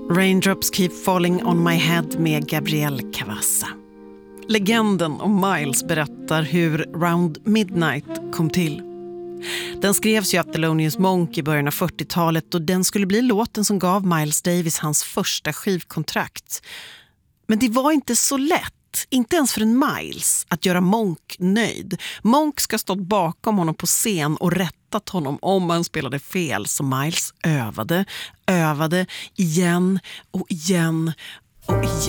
Raindrops Keep Falling on My Head med Gabriel Cavassa. Legenden om Miles berättar hur Round Midnight kom till. Den skrevs ju av Thelonious Monk i början av 40-talet och den skulle bli låten som gav Miles Davis hans första skivkontrakt. Men det var inte så lätt, inte ens för en Miles, att göra Monk nöjd. Monk ska stått bakom honom på scen och rättat honom om han spelade fel, så Miles övade igen och igen och igen.